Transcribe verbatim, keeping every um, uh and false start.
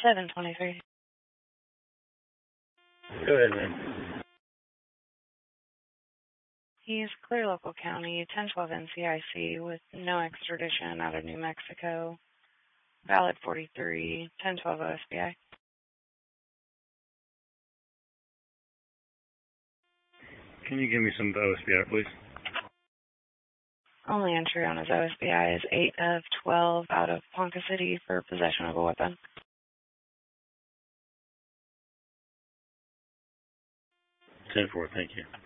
seven twenty-three. Go ahead, man. He's clear local county, ten twelve N C I C with no extradition out of New Mexico. Valid forty-three, ten twelve O S B I. Can you give me some O S B I, please? Only entry on his O S B I is eight of twelve out of Ponca City for possession of a weapon. ten four, thank you.